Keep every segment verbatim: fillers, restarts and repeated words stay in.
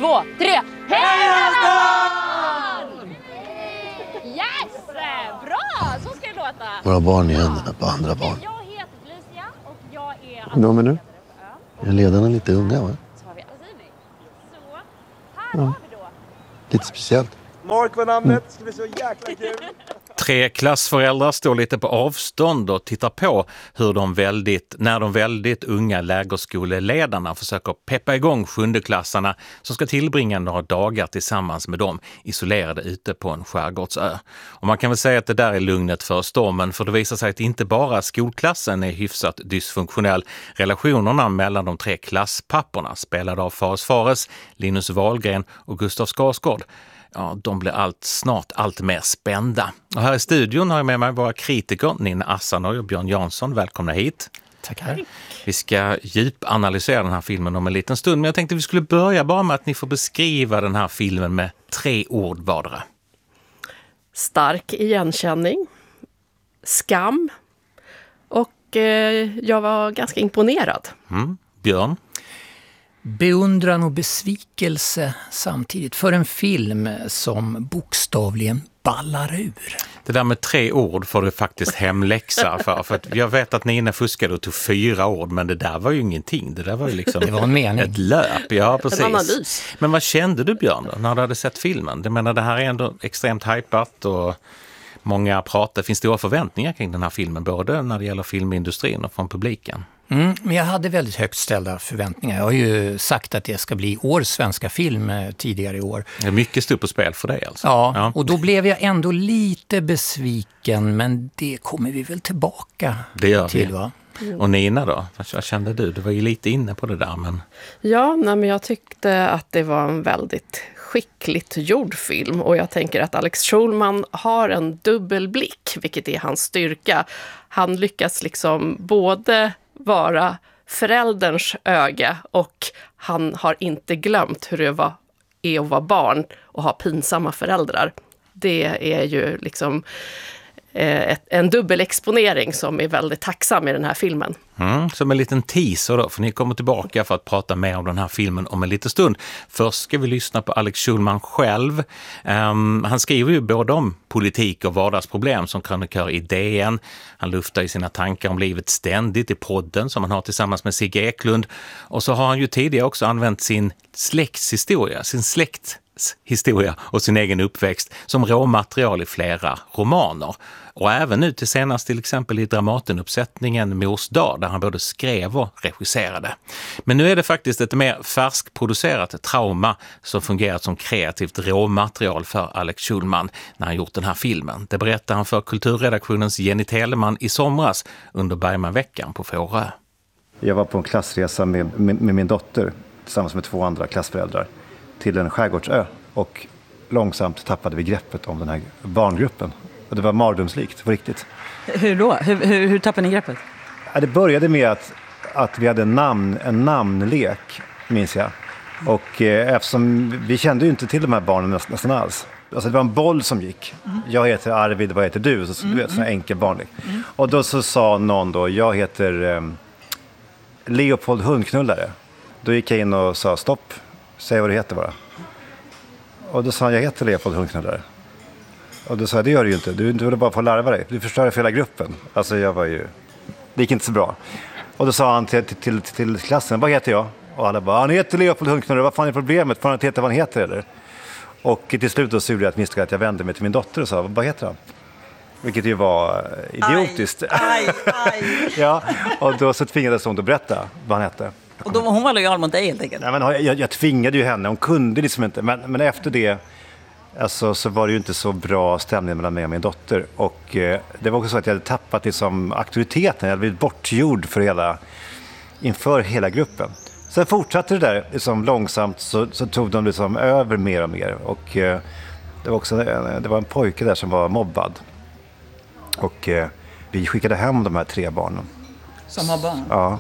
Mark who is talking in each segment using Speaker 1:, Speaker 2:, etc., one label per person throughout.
Speaker 1: två, tre. Hejanstorm! Yes! Bra! Så ska det låta.
Speaker 2: Våra barn i händerna på andra barn.
Speaker 1: Jag heter Felicia och jag är...
Speaker 2: Ja, men nu? Är ledarna lite unga, va?
Speaker 1: Så har vi Azimi. Så, här har vi då.
Speaker 2: Lite speciellt.
Speaker 3: Mark var namnet, det ska bli så jäkla kul.
Speaker 4: Tre klassföräldrar står lite på avstånd och tittar på hur de väldigt, när de väldigt unga lägerskoleledarna försöker peppa igång sjundeklassarna som ska tillbringa några dagar tillsammans med dem isolerade ute på en skärgårdsö. Och man kan väl säga att det där är lugnet för stormen, för det visar sig att inte bara skolklassen är hyfsat dysfunktionell. Relationerna mellan de tre klasspapporna, spelade av Fares Fares, Linus Wahlgren och Gustav Skarsgård, ja, de blir allt, snart allt mer spända. Och här i studion har jag med mig våra kritiker, Nina Asanoy och Björn Jansson. Välkomna hit.
Speaker 5: Tackar.
Speaker 4: Vi ska djupanalysera den här filmen om en liten stund, men jag tänkte vi skulle börja bara med att ni får beskriva den här filmen med tre ord vardera.
Speaker 5: Stark igenkänning, skam och eh, jag var ganska imponerad.
Speaker 4: Mm. Björn?
Speaker 6: Beundran och besvikelse samtidigt för en film som bokstavligen ballar ur.
Speaker 4: Det där med tre ord får du faktiskt hemläxa för. För att jag vet att Nina fuskade och tog fyra ord, men det där var ju ingenting. Det där var ju liksom
Speaker 6: det var en mening.
Speaker 4: Ett löp. Ja, precis.
Speaker 5: En analys.
Speaker 4: Men vad kände du, Björn, då, när du hade sett filmen? Jag menar, det här är ändå extremt hypat och många pratar. Finns det stora förväntningar kring den här filmen, både när det gäller filmindustrin och från publiken?
Speaker 6: Mm, men jag hade väldigt högt ställda förväntningar. Jag har ju sagt att det ska bli årets svenska film eh, tidigare i år.
Speaker 4: Det är mycket stort på spel för dig alltså.
Speaker 6: Ja,
Speaker 4: ja,
Speaker 6: och då blev jag ändå lite besviken, men det kommer vi väl tillbaka
Speaker 4: det gör
Speaker 6: till,
Speaker 4: vi.
Speaker 6: Va?
Speaker 4: Och Nina då? Vad kände du? Du var ju lite inne på det där, men...
Speaker 5: Ja, nej, men jag tyckte att det var en väldigt skickligt gjord film och jag tänker att Alex Schulman har en dubbelblick, vilket är hans styrka. Han lyckas liksom både vara förälderns öga och han har inte glömt hur det var, är att vara barn och ha pinsamma föräldrar. Det är ju liksom eh, ett, en dubbelexponering som är väldigt tacksam i den här filmen.
Speaker 4: Mm, som en liten teaser då, för ni kommer tillbaka för att prata mer om den här filmen om en liten stund. Först ska vi lyssna på Alex Schulman själv. Um, han skriver ju både om politik och vardagsproblem som krönikör i D N. Han luftar i sina tankar om livet ständigt i podden som han har tillsammans med Sigge Eklund. Och så har han ju tidigare också använt sin släktshistoria, sin släkt historia och sin egen uppväxt som råmaterial i flera romaner. Och även nu till senast till exempel i Dramatenuppsättningen Mors dag, där han både skrev och regisserade. Men nu är det faktiskt ett mer färskproducerat trauma som fungerat som kreativt råmaterial för Alex Schulman när han gjort den här filmen. Det berättar han för kulturredaktionens Jenny Telemann i somras under Bergmanveckan på Fårö.
Speaker 7: Jag var på en klassresa med, med, med min dotter tillsammans med två andra klassföräldrar till en skärgårdsö och långsamt tappade vi greppet om den här barngruppen. Och det var mardrömslikt, på riktigt.
Speaker 8: Hur då? Hur, hur, hur tappade ni greppet?
Speaker 7: Ja, det började med att, att vi hade en, namn, en namnlek, minns jag. Och eh, eftersom vi kände ju inte till de här barnen nästan, nästan alls. Alltså det var en boll som gick. Mm. Jag heter Arvid, vad heter du? Så, mm. Du vet, sån enkel barnlek. Mm. Och då så sa någon då, jag heter eh, Leopold Hundknullare. Då gick jag in och sa stopp, säg vad du heter bara. Och då sa han, jag heter Leopold Hundknullare. Och då sa jag, det gör du ju inte. Du, du vill bara få larva dig. Du förstör för hela gruppen. Alltså jag var ju... Det gick inte så bra. Och då sa han till, till, till, till klassen, vad heter jag? Och alla bara, han heter Leopold Hundknullare. Vad fan är problemet? Får han inte heta vad han heter eller? Och till slut då så gjorde jag ett misstag att jag vände mig till min dotter och sa, vad heter han? Vilket ju var idiotiskt.
Speaker 8: Aj, aj, aj.
Speaker 7: Ja, och då så tvingades hon att berätta vad han hette.
Speaker 8: Och då var hon var lojal mot dig helt enkelt?
Speaker 7: Nej, men jag, jag tvingade ju henne, hon kunde liksom inte. Men, men efter det alltså, så var det ju inte så bra stämning mellan mig och min dotter. Och eh, det var också så att jag hade tappat liksom, auktoriteten. Jag hade blivit bortgjord för hela, inför hela gruppen. Sen fortsatte det där liksom, långsamt så, så tog de liksom, över mer och mer. Och eh, det var också det var en pojke där som var mobbad. Och eh, vi skickade hem de här tre barnen.
Speaker 8: Som har barn?
Speaker 7: Ja.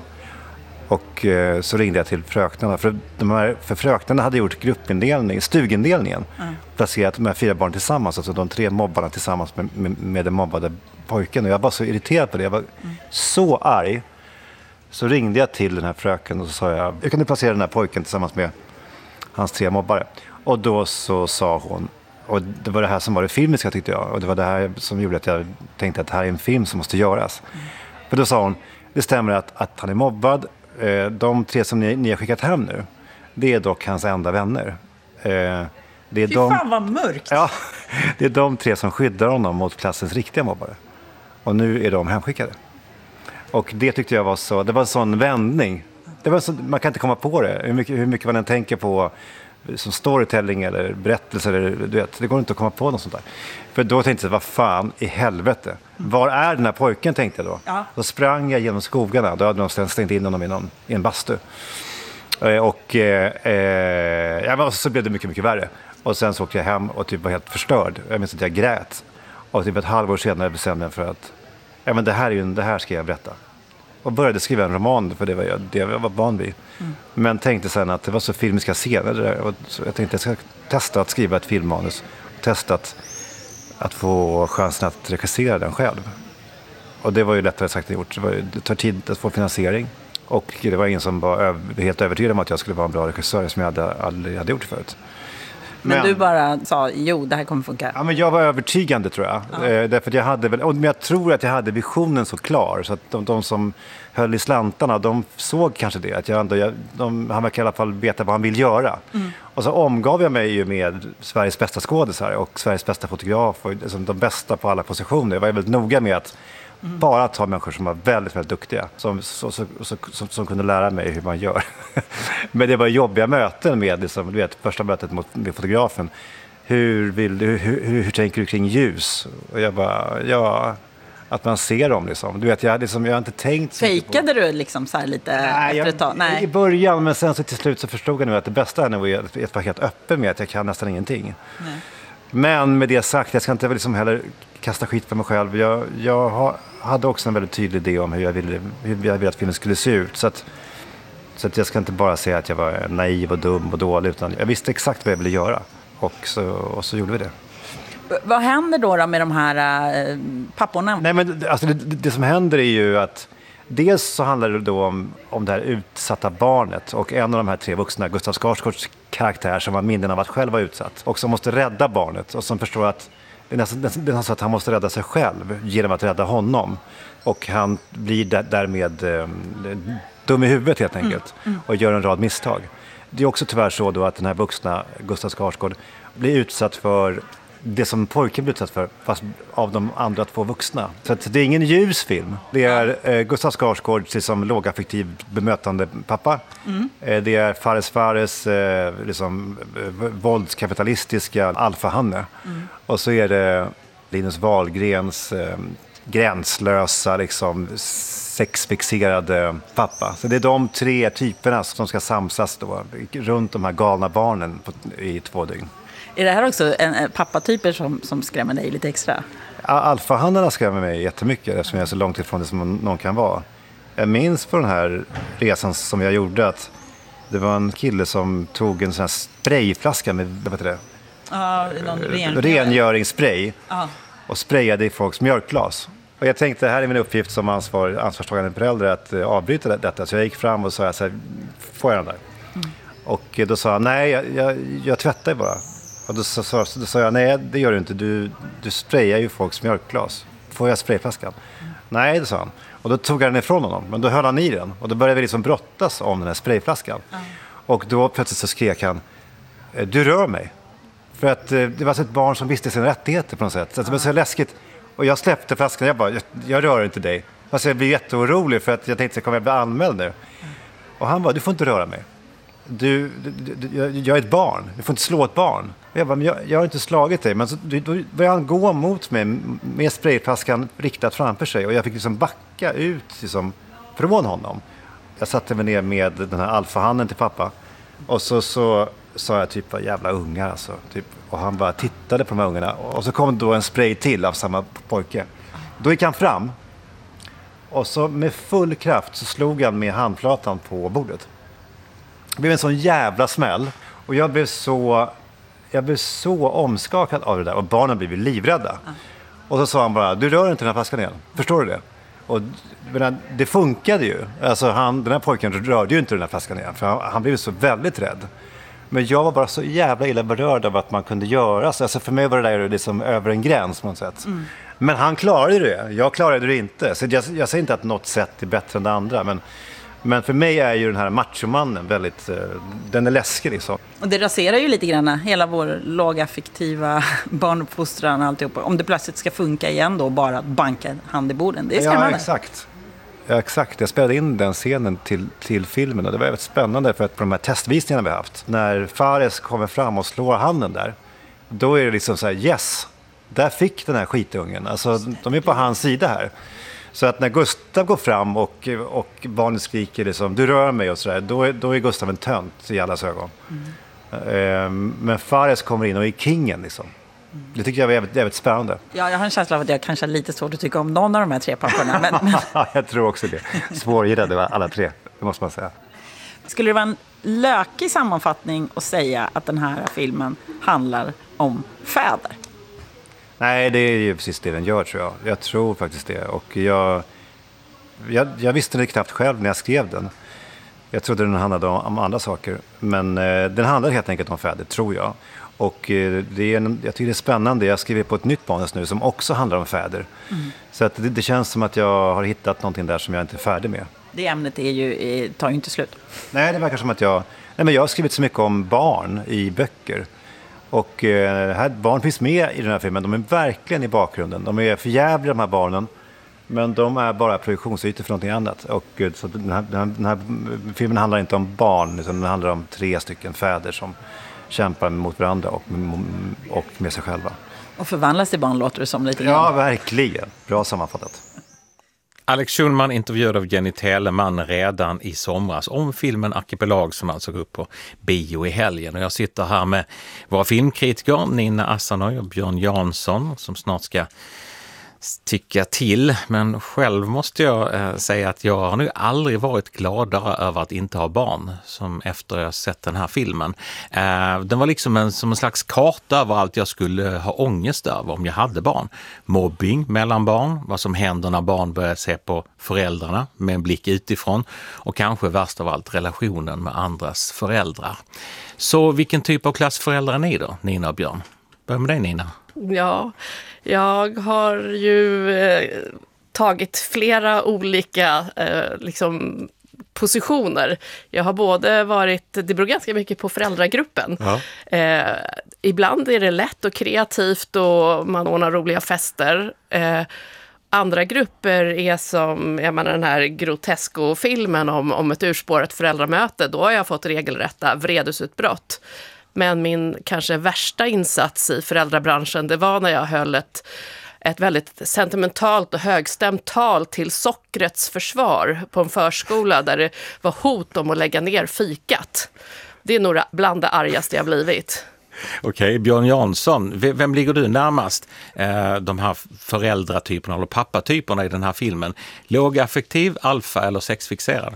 Speaker 7: Och eh, så ringde jag till fröknarna. För, de här, för fröknarna hade gjort gruppindelning, stugindelningen. Mm. Placerat de här fyra barn tillsammans. Alltså de tre mobbarna tillsammans med, med, med den mobbade pojken. Och jag var så irriterad på det. Jag var mm. så arg. Så ringde jag till den här fröken och så sa jag, hur kan du placera den här pojken tillsammans med hans tre mobbare. Och då så sa hon, och det var det här som var det filmiska tyckte jag, och det var det här som gjorde att jag tänkte att det här är en film som måste göras. Mm. För då sa hon, det stämmer att, att han är mobbad, de tre som ni, ni har skickat hem nu, det är dock hans enda vänner. Det är
Speaker 8: Fy
Speaker 7: de,
Speaker 8: fan vad mörkt!
Speaker 7: Ja, det är de tre som skyddar honom mot klassens riktiga mobbare. Och nu är de hemskickade. Och det tyckte jag var så, det var en sån vändning. Det var så, man kan inte komma på det. Hur mycket, hur mycket man än tänker på som storytelling eller berättelser. Eller, du vet, det går inte att komma på något sånt där. För då tänkte jag, vad fan i helvete? Var är den här pojken, tänkte jag då. Ja. Då sprang jag genom skogarna. Då hade de stängt in honom i, någon, i en bastu. Och eh, ja, så blev det mycket, mycket värre. Och sen så åkte jag hem och typ var helt förstörd. Jag minns att jag grät. Och typ ett halvår senare bestämde jag för att ja, men det, här är ju, det här ska jag berätta. Och började skriva en roman, för det var jag, det jag var van vid. Mm. Men tänkte sen att det var så filmiska scener där. Och så jag tänkte att jag ska testa att skriva ett filmmanus. Och testa att, att få chansen att regissera den själv. Och det var ju lättare sagt än gjort. Det, var ju, det tar tid att få finansiering. Och det var ingen som var öv, helt övertygad om att jag skulle vara en bra regissör som jag hade, aldrig hade gjort förut.
Speaker 8: Men, men du bara sa, jo, det här kommer funka.
Speaker 7: Ja, men jag var övertygande, tror jag. Ja. Eh, därför att jag hade väl, och, men jag tror att jag hade visionen så klar. Så att de, de som höll i slantarna, de såg kanske det. Att jag ändå, jag, de, han verkar i alla fall veta vad han vill göra. Mm. Och så omgav jag mig ju med Sveriges bästa skådisar och Sveriges bästa fotograf. Och liksom de bästa på alla positioner. Jag var väldigt noga med att mm. bara ta människor som var väldigt, väldigt duktiga. Som, så, så, så, som, som kunde lära mig hur man gör. Men det var jobbiga möten med, liksom, du vet, första mötet med fotografen. Hur, vill, hur, hur, hur tänker du kring ljus? Och jag bara, ja, att man ser dem liksom. Du vet, jag, liksom, jag har inte tänkt...
Speaker 8: Fejkade du liksom så här lite
Speaker 7: Nej,
Speaker 8: efter ett tag? Nej,
Speaker 7: i början, men sen så till slut så förstod jag nu att det bästa är nog att vara helt öppen med att jag kan nästan ingenting. Nej. Men med det sagt, jag ska inte liksom heller kasta skit på mig själv. Jag, jag har, hade också en väldigt tydlig idé om hur jag ville, hur jag ville att filmen skulle se ut. Så att, så att jag ska inte bara säga att jag var naiv och dum och dålig, utan jag visste exakt vad jag ville göra. Och så, och så gjorde vi det.
Speaker 8: Vad händer då, då med de här äh, papporna?
Speaker 7: Nej, men alltså det, det som händer är ju att dels så handlar det då om, om det här utsatta barnet. Och en av de här tre vuxna, Gustav Skarsgårds karaktär, som har minnen av att själv vara utsatt. Och som måste rädda barnet. Och som förstår att det är nästan, det är nästan så att han måste rädda sig själv genom att rädda honom. Och han blir där, därmed eh, dum i huvudet helt enkelt. Mm. Mm. Och gör en rad misstag. Det är också tyvärr så då att den här vuxna Gustav Skarsgård blir utsatt för det som pojken blir utsatt för, fast av de andra två vuxna. Så att det är ingen ljus film. Det är eh, Gustav Skarsgård som lågaffektiv bemötande pappa. Mm. Eh, det är Fares Fares eh, liksom, eh, våldskapitalistiska alfahanne. Mm. Och så är det Linus Wahlgrens eh, gränslösa, liksom, sexfixerade pappa. Så det är de tre typerna som ska samsas då, runt de här galna barnen på, i två dygn.
Speaker 8: Är det här också en, en pappatyper som, som skrämmer dig lite extra?
Speaker 7: Alfahandarna skrämmer mig jättemycket eftersom jag är så långt ifrån det som någon kan vara. Jag minns på den här resan som jag gjorde att det var en kille som tog en sån här sprayflaska med, vad heter det?
Speaker 8: Ja, någon ren...
Speaker 7: rengöringsspray
Speaker 8: uh.
Speaker 7: och sprayade i folks mjölkglas. Och jag tänkte, här är min uppgift som ansvar, ansvarstagande förälder att uh, avbryta detta. Så jag gick fram och sa, så här, får jag den där? Mm. Och då sa han, nej, jag, jag, jag tvättar bara. Och då sa, då sa jag, nej det gör du inte, du, du sprayar ju folks mjölkglas. Får jag sprayflaskan? Mm. Nej, det sa han. Och då tog jag den ifrån honom, men då höll han i den. Och då började vi liksom brottas om den här sprayflaskan. Mm. Och då plötsligt så skrek han, du rör mig. För att det var så ett barn som visste sina rättigheter på något sätt. Så det var så läskigt. Och jag släppte flaskan, jag bara, jag, jag rör inte dig. Alltså jag blev jätteorolig för att jag tänkte att jag kommer att bli anmäld nu. Mm. Och han bara, du får inte röra mig. Du, du, du, jag, jag är ett barn, du får inte slå ett barn. Jag bara, men jag, jag har inte slagit dig. Men så, då, då började han gå mot mig med sprayflaskan riktat framför sig. Och jag fick liksom backa ut liksom, från honom. Jag satte mig ner med den här alfahannen till pappa. Och så, så sa jag typ, vad jävla ungar alltså. Typ. Och han bara tittade på de här ungarna. Och så kom då en spray till av samma pojke. Då gick han fram. Och så med full kraft så slog han med handflatan på bordet. Det blev en sån jävla smäll. Och jag blev så, jag blev så omskakad av det där. Och barnen blev livrädda. Mm. Och så sa han bara, du rör inte den här flaskan igen. Förstår du det? Och det funkade ju. Alltså han, den här pojken rörde ju inte den här flaskan igen. För han, han blev så väldigt rädd. Men jag var bara så jävla illa berörd av att man kunde göra så. Alltså för mig var det där liksom över en gräns på något sätt. Mm. Men han klarade det. Jag klarade det inte. Så jag, jag säger inte att något sätt är bättre än det andra. Men, men för mig är ju den här machomannen väldigt... Den är läskig liksom.
Speaker 8: Och det raserar ju lite grann hela vår lågaffektiva barnuppfostran och alltihopa. Om det plötsligt ska funka igen då, bara att banka hand i borden. Det är skrämmande.
Speaker 7: Ja, exakt. Ja, exakt. Jag spelade in den scenen till, till filmen och det var väldigt spännande för att på de här testvisningarna vi har haft, när Fares kommer fram och slår handen där, då är det liksom så här, yes, där fick den här skitungen. Alltså, de är på hans sida här. Så att när Gustav går fram och, och barnet skriker liksom, du rör mig och sådär, då är, då är Gustav en tönt i allas ögon. Mm. Ehm, men Fares kommer in och är kingen liksom. Det tycker jag var jävligt, jävligt spännande.
Speaker 8: Ja, jag har en känsla av att jag kanske har lite svårt att tycka om någon av de här tre papporna. Men, men...
Speaker 7: jag tror också det. Svårgillade alla tre, det måste man säga.
Speaker 8: Skulle det vara en lökig sammanfattning att säga att den här filmen handlar om fäder?
Speaker 7: Nej, det är ju precis det den gör, tror jag. Jag tror faktiskt det. Och jag, jag, jag visste det knappt själv när jag skrev den. Jag trodde den handlade om, om andra saker. Men eh, den handlar helt enkelt om fäder, tror jag. Och eh, det är en, jag tycker det är spännande. Jag skriver på ett nytt manus nu som också handlar om fäder. Mm. Så att det, det känns som att jag har hittat någonting där som jag inte är färdig med.
Speaker 8: Det ämnet är ju, är, tar ju inte slut.
Speaker 7: Nej, det verkar som att jag... Nej, men jag har skrivit så mycket om barn i böcker. Och eh, här, barn finns med i den här filmen. De är verkligen i bakgrunden. De är förjävliga, de här barnen. Men de är bara produktionsytor för någonting annat. Och, så den, här, den, här, den här filmen handlar inte om barn, utan den handlar om tre stycken fäder som kämpar mot varandra och, och med sig själva.
Speaker 8: Och förvandlas till barn, låter det som lite grann.
Speaker 7: Ja, verkligen. Bra sammanfattat.
Speaker 4: Alex Schulman intervjuade av Jenny Telemann redan i somras om filmen Arkipelag som alltså går upp på bio i helgen. Och jag sitter här med våra filmkritiker Nina Asanoy och Björn Jansson som snart ska tycka till. Men själv måste jag eh, säga att jag har nu aldrig varit gladare över att inte ha barn som efter jag sett den här filmen. Eh, den var liksom en, som en slags karta över allt jag skulle ha ångest över om jag hade barn. Mobbing mellan barn, vad som händer när barn börjar se på föräldrarna med en blick utifrån och kanske värst av allt relationen med andras föräldrar. Så vilken typ av klassföräldrar är ni då, Nina och Björn? Börja med dig, Nina.
Speaker 5: Ja, jag har ju eh, tagit flera olika eh, liksom, positioner. Jag har både varit, det beror ganska mycket på föräldragruppen. Ja. Eh, ibland är det lätt och kreativt och man ordnar roliga fester. Eh, andra grupper är som, jag menar den här Grotesco-filmen om, om ett urspårat föräldramöte. Då har jag fått regelrätta vredesutbrott. Men min kanske värsta insats i föräldrabranschen, det var när jag höll ett, ett väldigt sentimentalt och högstämt tal till sockrets försvar på en förskola där det var hot om att lägga ner fikat. Det är nog bland det argaste jag blivit.
Speaker 4: Okej, Björn Jansson, vem ligger du närmast eh, de här föräldratyperna eller pappatyperna i den här filmen? Lågaffektiv, alfa eller sexfixerad?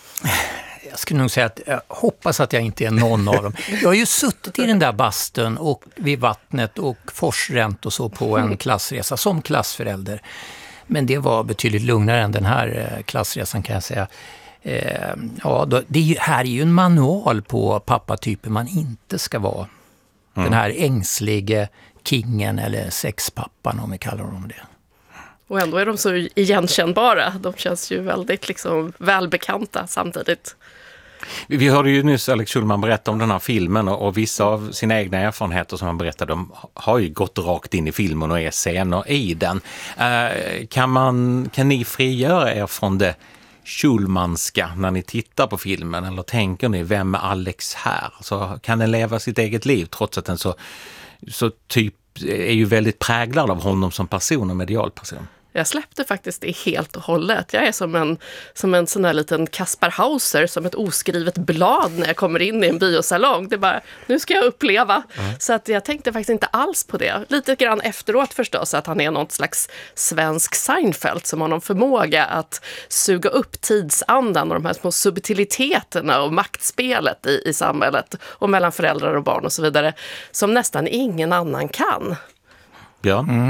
Speaker 6: Jag skulle nog säga att jag hoppas att jag inte är någon av dem. Jag har ju suttit i den där bastun och vid vattnet och forsränt och så på en klassresa som klassförälder. Men det var betydligt lugnare än den här klassresan kan jag säga. Eh, ja, då, det är ju, här är ju en manual på pappatyper man inte ska vara. Mm. Den här ängslige kingen eller sexpappan om vi kallar dem det.
Speaker 5: Och ändå är de så igenkännbara. De känns ju väldigt liksom välbekanta samtidigt.
Speaker 4: Vi hörde ju nyss Alex Schulman berätta om den här filmen och, och vissa av sina egna erfarenheter som han berättade om har ju gått rakt in i filmen och är scener i den. Eh, kan, man, kan ni frigöra er från det Schulmanska när ni tittar på filmen eller tänker ni, vem är Alex här? Så kan den leva sitt eget liv trots att den så, så typ är ju väldigt präglad av honom som person och medialperson.
Speaker 5: Jag släppte faktiskt det helt och hållet. Jag är som en, som en sån här liten Kaspar Hauser, som ett oskrivet blad när jag kommer in i en biosalong. Det är bara, nu ska jag uppleva. Mm. Så att jag tänkte faktiskt inte alls på det. Lite grann efteråt förstås att han är något slags svensk Seinfeld som har någon förmåga att suga upp tidsandan och de här små subtiliteterna och maktspelet i, i samhället och mellan föräldrar och barn och så vidare som nästan ingen annan kan.
Speaker 4: Björn?
Speaker 6: Mm.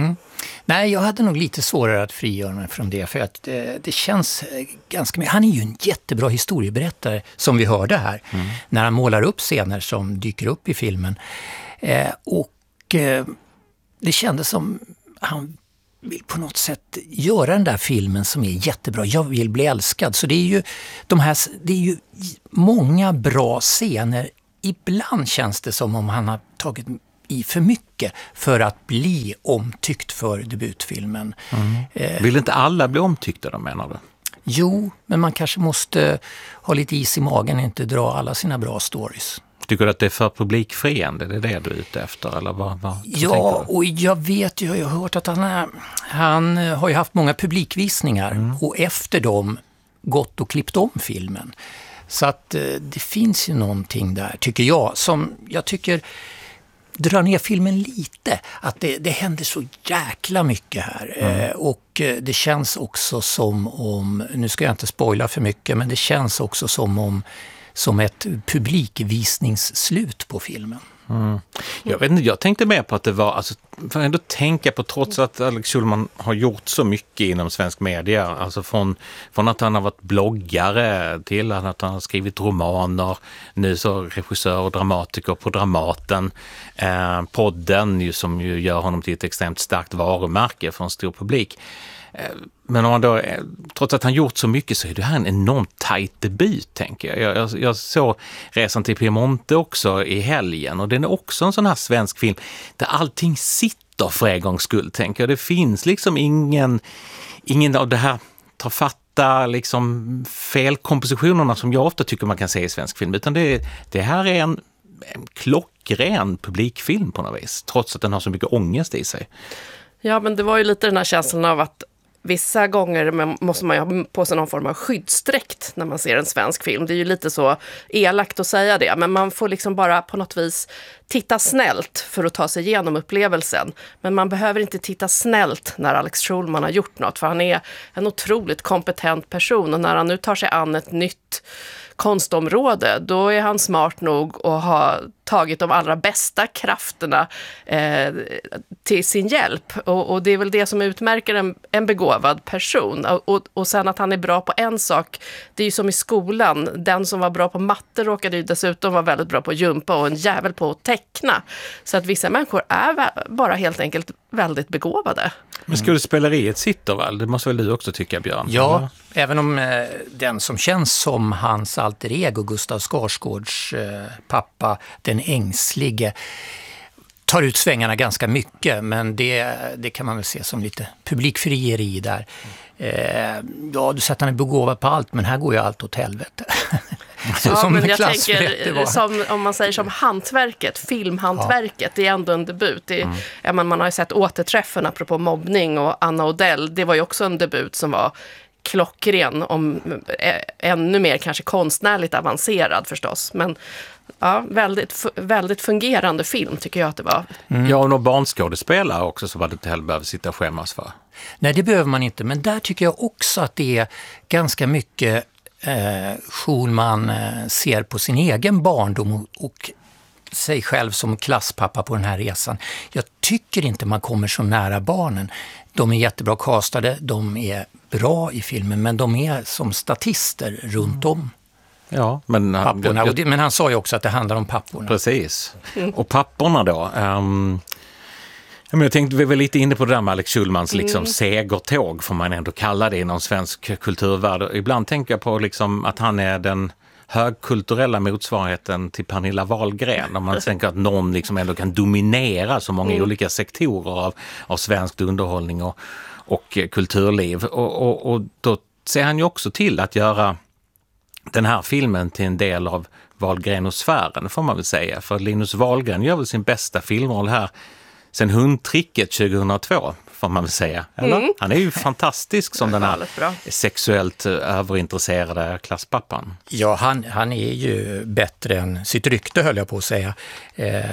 Speaker 6: Nej, jag hade nog lite svårare att frigöra mig från det, för att eh, det känns eh, ganska mycket. Han är ju en jättebra historieberättare, som vi hörde här, mm. när han målar upp scener som dyker upp i filmen. Eh, och eh, det kändes som han vill på något sätt göra den där filmen som är jättebra. Jag vill bli älskad. Så det är ju, de här, det är ju många bra scener. Ibland känns det som om han har tagit i för mycket för att bli omtyckt för debutfilmen.
Speaker 4: Mm. Eh, Vill inte alla bli omtyckta då, menar du?
Speaker 6: Jo, men man kanske måste ha lite is i magen och inte dra alla sina bra stories.
Speaker 4: Tycker du att det är för publikfriande? Det är det du är ute efter? Eller vad, vad,
Speaker 6: ja, och jag vet ju, jag har hört att han, är, han har ju haft många publikvisningar mm. och efter dem gått och klippt om filmen. Så att eh, det finns ju någonting där, tycker jag, som jag tycker drar ner filmen lite. Att det, det händer så jäkla mycket här. Mm. Eh, och eh, det känns också som om, nu ska jag inte spoila för mycket, men det känns också som om som ett publikvisningsslut på filmen.
Speaker 4: Mm. Jag vet inte, jag tänkte mer på att det var, alltså, för att ändå tänka på, trots att Alex Schulman har gjort så mycket inom svensk media, alltså från, från att han har varit bloggare till att han har skrivit romaner, nu så regissör och dramatiker på Dramaten, eh, podden ju, som ju gör honom till ett extremt starkt varumärke för en stor publik. Men om man då, trots att han gjort så mycket, så är det här en enormt tajt debut, tänker jag. Jag, jag. jag såg Resan till Piemonte också i helgen, och den är också en sån här svensk film där allting sitter för en gångs skull, tänker jag. Det finns liksom ingen, ingen av det här tar fatta liksom felkompositionerna som jag ofta tycker man kan se i svensk film, utan det, det här är en, en klockren publikfilm på något vis, trots att den har så mycket ångest i sig.
Speaker 5: Ja, men det var ju lite den här känslan av att vissa gånger måste man ju ha på sig någon form av skyddsdräkt när man ser en svensk film. Det är ju lite så elakt att säga det, men man får liksom bara på något vis titta snällt för att ta sig igenom upplevelsen. Men man behöver inte titta snällt när Alex Schulman har gjort något, för han är en otroligt kompetent person, och när han nu tar sig an ett nytt konstområde, då är han smart nog att ha tagit de allra bästa krafterna eh, till sin hjälp. Och, och det är väl det som utmärker en, en begåvad person. Och, och, och sen att han är bra på en sak, det är ju som i skolan. Den som var bra på matte råkade ju dessutom vara väldigt bra på att jumpa och en jävel på att teckna. Så att vissa människor är bara helt enkelt väldigt begåvade.
Speaker 4: Men skådespeleriet sitter väl? Det måste väl du också tycka, Björn?
Speaker 6: Ja, mm. även om eh, den som känns som hans alter ego, Gustav Skarsgårds eh, pappa, den ängslige, tar ut svängarna ganska mycket, men det, det kan man väl se som lite publikfrieri där. Eh, ja, du säger att han är begåvad på allt, men här går ju allt åt helvete. Så,
Speaker 5: ja,
Speaker 6: som
Speaker 5: men jag tänker, som, om man säger som hantverket, filmhantverket, ja. Det är ändå en debut. Det är, mm. ja, man, man har ju sett Återträffen apropå mobbning, och Anna Odell, det var ju också en debut som var klockren, om ä, ännu mer kanske konstnärligt avancerad förstås, men ja, väldigt, väldigt fungerande film tycker jag att det var.
Speaker 4: Mm. Ja, och några barnskådespelare också så var det inte heller behöver sitta och skämmas för.
Speaker 6: Nej, det behöver man inte, men där tycker jag också att det är ganska mycket eh, Schulman eh, ser på sin egen barndom och, och sig själv som klasspappa på den här resan. Jag tycker inte man kommer så nära barnen. De är jättebra castade, de är bra i filmen, men de är som statister runt om.
Speaker 4: Ja, men han,
Speaker 6: papporna. Jag, jag, men han sa ju också att det handlar om papporna.
Speaker 4: Precis. Mm. Och papporna då... Um, jag tänkte, vi var lite inne på det där med Alex Schulmans liksom, mm. segertåg, får man ändå kalla det inom svensk kulturvärld. Ibland tänker jag på liksom, att han är den högkulturella motsvarigheten till Pernilla Wahlgren. Om man tänker att någon liksom ändå kan dominera så många mm. olika sektorer av, av svensk underhållning och, och kulturliv. Och, och, och då ser han ju också till att göra den här filmen till en del av Wahlgren-sfären, får man väl säga. För Linus Wahlgren gör väl sin bästa filmroll här sen Hundtricket tjugohundratvå, får man väl säga. Eller? Mm. Han är ju fantastisk som den här sexuellt överintresserade klasspappan.
Speaker 6: Ja, han, han är ju bättre än sitt rykte, höll jag på att säga. Eh,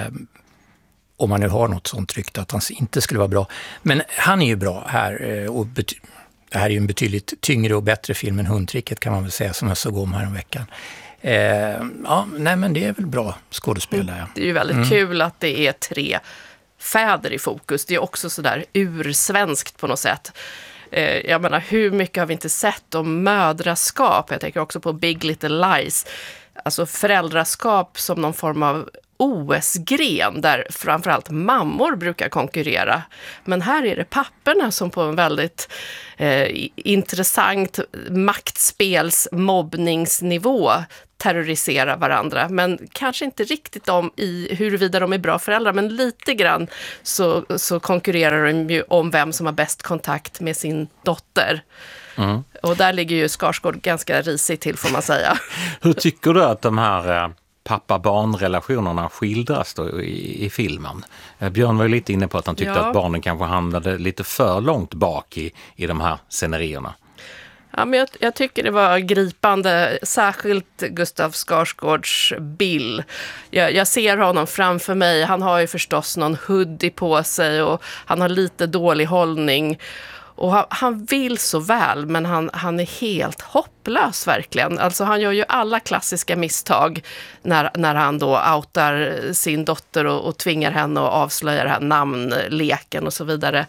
Speaker 6: om man nu har något sånt rykte att han inte skulle vara bra. Men han är ju bra här, och bety- det här är ju en betydligt tyngre och bättre film än Hundtricket, kan man väl säga, som jag såg om här om veckan. Eh, ja, nej men det är väl bra skådespelare.
Speaker 5: Det är ju väldigt mm. kul att det är tre fäder i fokus. Det är också sådär ursvenskt på något sätt. Jag menar, hur mycket har vi inte sett om mödraskap? Jag tänker också på Big Little Lies. Alltså föräldraskap som någon form av O S-gren där framförallt mammor brukar konkurrera. Men här är det papporna som på en väldigt eh, intressant maktspels mobbningsnivå terroriserar varandra. Men kanske inte riktigt om i huruvida de är bra föräldrar, men lite grann så, så konkurrerar de ju om vem som har bäst kontakt med sin dotter. Mm. Och där ligger ju Skarsgård ganska risigt till, får man säga.
Speaker 4: Hur tycker du att de här pappa-barn-relationerna skildras då i, i filmen? Björn var ju lite inne på att han tyckte ja. att barnen kanske hamnade lite för långt bak i, i de här scenarierna.
Speaker 5: Ja, men jag, jag tycker det var gripande, särskilt Gustav Skarsgårds Bill. Jag, jag ser honom framför mig, han har ju förstås någon hoodie på sig och han har lite dålig hållning. Och han, han vill så väl, men han, han är helt hopplös verkligen. Alltså han gör ju alla klassiska misstag när, när han då outar sin dotter och, och tvingar henne att avslöja det här namnleken och så vidare.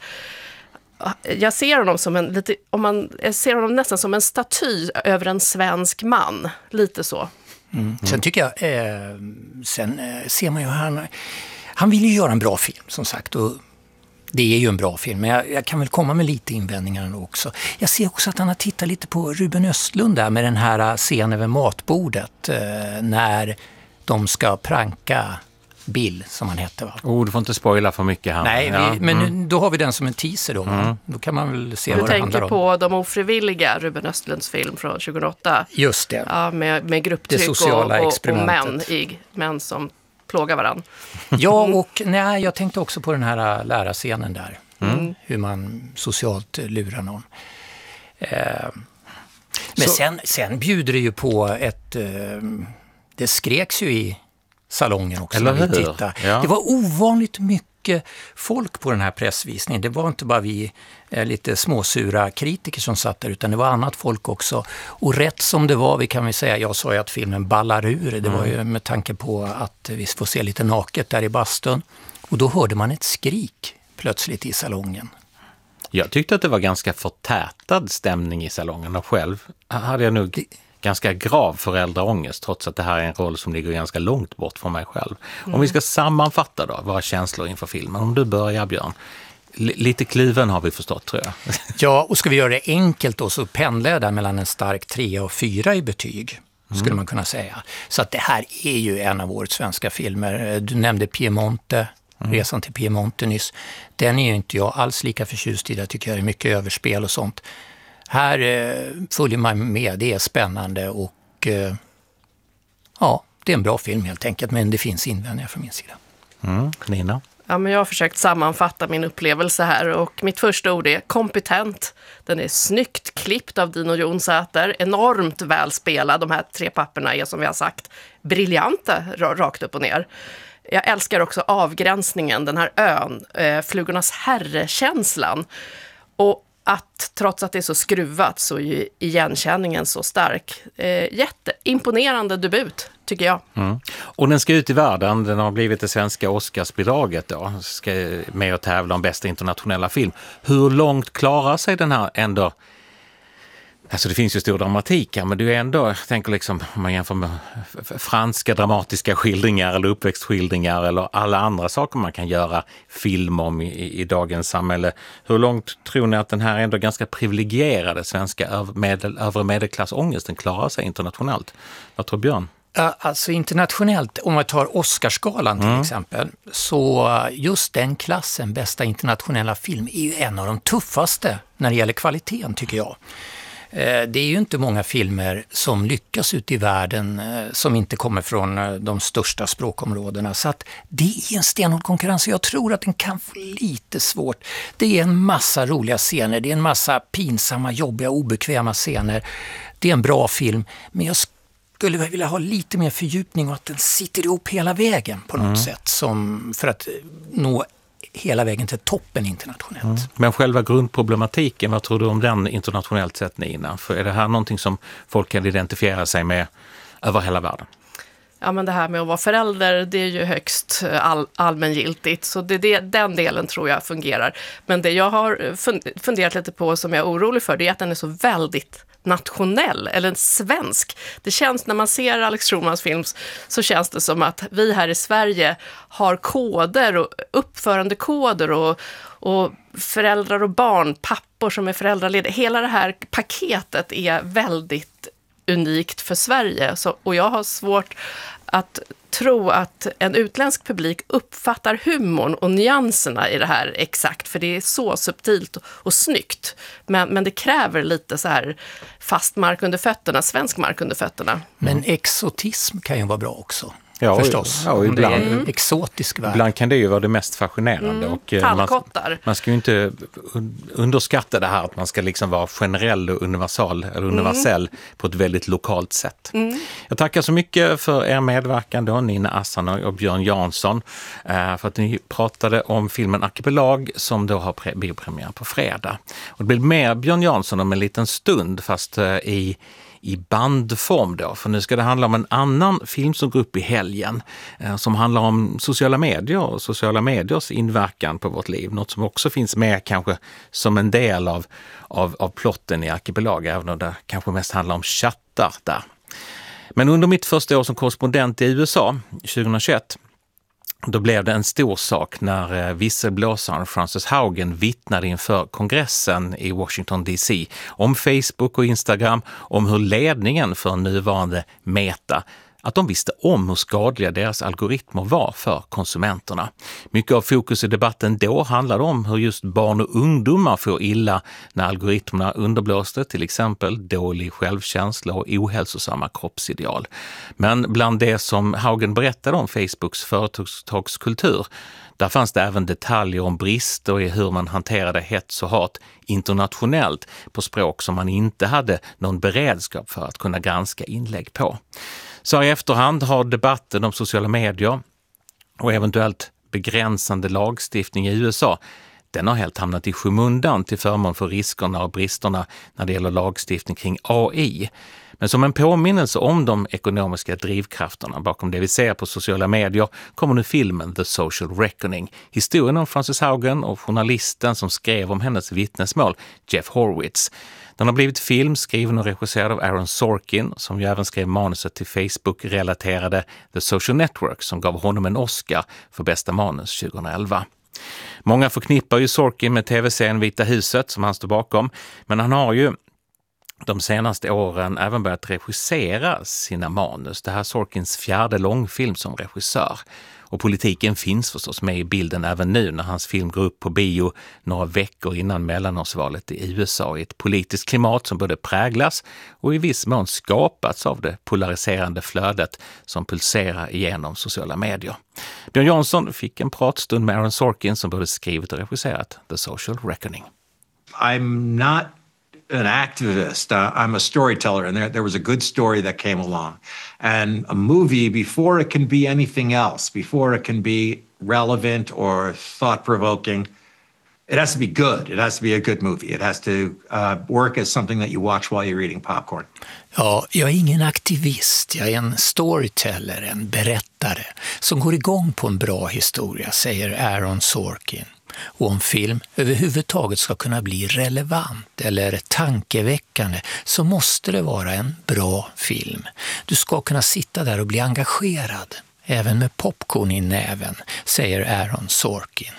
Speaker 5: Jag ser honom som en lite, om man jag ser honom nästan som en staty över en svensk man, lite så.
Speaker 6: Mm. Sen tycker jag, eh, sen eh, ser man ju han, han vill ju göra en bra film som sagt, och det är ju en bra film, men jag, jag kan väl komma med lite invändningar också. Jag ser också att han har tittat lite på Ruben Östlund där med den här scenen över matbordet eh, när de ska pranka Bill, som han hette, va?
Speaker 4: Oh, du får inte spoila för mycket här.
Speaker 6: Nej, vi,
Speaker 4: ja.
Speaker 6: men
Speaker 4: mm.
Speaker 6: då har vi den som en teaser då. Mm. Då kan man väl se
Speaker 5: du
Speaker 6: vad det handlar om.
Speaker 5: Du tänker på De ofrivilliga, Ruben Östlunds film från tjugohundraåtta.
Speaker 6: Just det.
Speaker 5: Ja, med, med grupptryck och, och, och män, i, män som plågar varandra.
Speaker 6: Ja, och nej, jag tänkte också på den här lärarscenen där. Mm. Hur man socialt lurar någon. Eh, men sen, sen bjuder det ju på ett... Eh, det skreks ju i salongen också.
Speaker 4: Eller
Speaker 6: när vi
Speaker 4: hur?
Speaker 6: tittade.
Speaker 4: Ja.
Speaker 6: Det var ovanligt mycket folk på den här pressvisningen. Det var inte bara vi eh, lite småsura kritiker som satt där, utan det var annat folk också. Och rätt som det var, vi kan väl säga, jag sa ju att filmen ballar ur. Det mm. var ju med tanke på att vi får se lite naket där i bastun. Och då hörde man ett skrik plötsligt i salongen.
Speaker 4: Jag tyckte att det var ganska förtätad stämning i salongen, och själv hade jag nog ganska grav föräldraångest, trots att det här är en roll som ligger ganska långt bort från mig själv. Mm. Om vi ska sammanfatta då våra känslor inför filmen, om du börjar, Björn. L- lite kliven har vi förstått, tror jag.
Speaker 6: Ja, och ska vi göra det enkelt då, så pendlar jag där mellan en stark tre och fyra i betyg, skulle mm. man kunna säga. Så att det här är ju en av årets svenska filmer. Du nämnde Piemonte, mm. Resan till Piemonte nyss. Den är ju inte jag alls lika förtjust i. Jag tycker jag är mycket överspel och sånt. Här eh, följer man med, det är spännande och eh, ja, det är en bra film helt enkelt, men det finns invändningar från min sida.
Speaker 4: Mm. Nina?
Speaker 5: Ja, men jag har försökt sammanfatta min upplevelse här, och mitt första ord är kompetent. Den är snyggt klippt av Dino Jonsäter, enormt välspelad. De här tre papperna är, som vi har sagt, briljanta rakt upp och ner. Jag älskar också avgränsningen, den här ön, eh, flugornas herrekänslan. Och att trots att det är så skruvat så är ju igenkänningen så stark. Eh, jätteimponerande debut, tycker jag. Mm.
Speaker 4: Och den ska ut i världen, den har blivit det svenska Oscarsbidraget då, ska med att tävla om bästa internationella film. Hur långt klarar sig den här ändå? Alltså det finns ju stor dramatik här, men det är ändå, jag tänker liksom, om man jämför med franska dramatiska skildringar eller uppväxtskildringar eller alla andra saker man kan göra film om i, i dagens samhälle. Hur långt tror ni att den här ändå ganska privilegierade svenska övre medel, övre medelklassångesten klarar sig internationellt? Vad tror Björn?
Speaker 6: Alltså internationellt, om man tar Oscarsgalan till mm. exempel, så just den klassen, bästa internationella film, är ju en av de tuffaste när det gäller kvaliteten, tycker jag. Det är ju inte många filmer som lyckas ute i världen som inte kommer från de största språkområdena. Så att det är en stenhård konkurrens. Jag tror att den kan få lite svårt. Det är en massa roliga scener. Det är en massa pinsamma, jobbiga, obekväma scener. Det är en bra film. Men jag skulle vilja ha lite mer fördjupning och att den sitter ihop hela vägen på något mm. sätt. Som för att nå hela vägen till toppen internationellt. Mm.
Speaker 4: Men själva grundproblematiken, vad tror du om den internationellt sett, Nina? För är det här någonting som folk kan identifiera sig med över hela världen?
Speaker 5: ja, men det här med att vara förälder, det är ju högst all, allmängiltigt. Så det, det, den delen tror jag fungerar. Men det jag har funderat lite på som jag är orolig för, det är att den är så väldigt nationell, eller svensk. Det känns, när man ser Alex Schulmans film, så känns det som att vi här i Sverige har koder och uppförandekoder och, och föräldrar och barn, pappor som är föräldralediga. Hela det här paketet är väldigt unikt för Sverige. Så, och jag har svårt att tro att en utländsk publik uppfattar humorn och nyanserna i det här exakt, för det är så subtilt och snyggt. Men, men det kräver lite så här fast mark under fötterna, svensk mark under fötterna.
Speaker 6: Men exotism kan ju vara bra också.
Speaker 4: Ja,
Speaker 6: förstås.
Speaker 4: Ja, och ibland,
Speaker 6: det är en exotisk värld.
Speaker 4: Ibland kan det ju vara det mest fascinerande.
Speaker 5: Mm,
Speaker 4: och man,
Speaker 5: tallkottar.
Speaker 4: man ska ju inte underskatta det här att man ska liksom vara generell och universal, eller universell mm. på ett väldigt lokalt sätt. Mm. Jag tackar så mycket för er medverkan då, Nina Assan och Björn Jansson, för att ni pratade om filmen Arkipelag som då har pre- biopremiär på fredag. Och det blir mer Björn Jansson om en liten stund, fast i i bandform då, för nu ska det handla om en annan film som går upp i helgen eh, som handlar om sociala medier och sociala mediers inverkan på vårt liv. Något som också finns med kanske som en del av, av, av plotten i Arkipelag, även om det kanske mest handlar om chattar där. Men under mitt första år som korrespondent i U S A, tjugohundratjugoett, då blev det en stor sak när visselblåsaren Frances Haugen vittnade inför kongressen i Washington D C om Facebook och Instagram, om hur ledningen för nuvarande Meta, att de visste om hur skadliga deras algoritmer var för konsumenterna. Mycket av fokus i debatten då handlade om hur just barn och ungdomar får illa när algoritmerna underblåste till exempel dålig självkänsla och ohälsosamma kroppsideal. Men bland det som Haugen berättade om Facebooks företagskultur, där fanns det även detaljer om brister i hur man hanterade hets och hat internationellt på språk som man inte hade någon beredskap för att kunna granska inlägg på. Så i efterhand har debatten om sociala medier och eventuellt begränsande lagstiftning i U S A, den har helt hamnat i skymundan till förmån för riskerna och bristerna när det gäller lagstiftning kring A I. Men som en påminnelse om de ekonomiska drivkrafterna bakom det vi ser på sociala medier kommer nu filmen The Social Reckoning. Historien om Frances Haugen och journalisten som skrev om hennes vittnesmål, Jeff Horwitz. Den har blivit film, skriven och regisserad av Aaron Sorkin, som ju även skrev manuset till Facebook-relaterade The Social Network, som gav honom en Oscar för bästa manus tjugohundraelva. Många förknippar ju Sorkin med tv-serien Vita huset som han står bakom, men han har ju de senaste åren även börjat regissera sina manus. Det här är Sorkins fjärde långfilm som regissör. Och politiken finns förstås med i bilden även nu när hans film går upp på bio några veckor innan mellanårsvalet i U S A i ett politiskt klimat som både präglas och i viss mån skapats av det polariserande flödet som pulserar igenom sociala medier. Björn Jansson fick en pratstund med Aaron Sorkin som både skrivit och regisserat The Social Reckoning.
Speaker 9: I'm not an activist. Uh, I'm a storyteller, and there, there was a good story that came along. And a movie, before it can be anything else, before it can be relevant or thought-provoking, it has to be good. It has to be a good movie. It has to uh, work as something that you watch while you're eating popcorn.
Speaker 6: Ja, jag är ingen aktivist. Jag är en storyteller, en berättare som går igång på en bra historia, säger Aaron Sorkin. Och om film överhuvudtaget ska kunna bli relevant eller tankeväckande så måste det vara en bra film. Du ska kunna sitta där och bli engagerad, även med popcorn i näven, säger Aaron Sorkin.